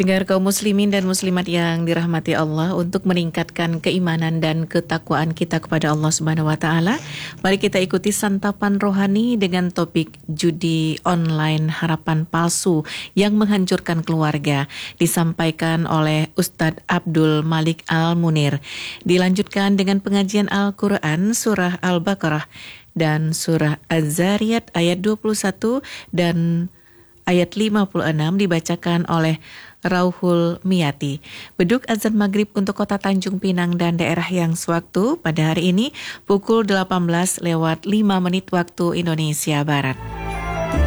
Pendengar kaum muslimin dan muslimat yang dirahmati Allah, untuk meningkatkan keimanan dan ketakwaan kita kepada Allah Subhanahu wa taala, mari kita ikuti santapan rohani dengan topik judi online harapan palsu yang menghancurkan keluarga, disampaikan oleh Ustadz Abdul Malik Al-Munir. Dilanjutkan dengan pengajian Al-Quran surah Al-Baqarah dan surah Az-Zariyat ayat 21 dan ayat 56 dibacakan oleh Rauhul Miyati. Beduk azan maghrib untuk kota Tanjung Pinang dan daerah yang sewaktu pada hari ini pukul 18:05 waktu Indonesia Barat.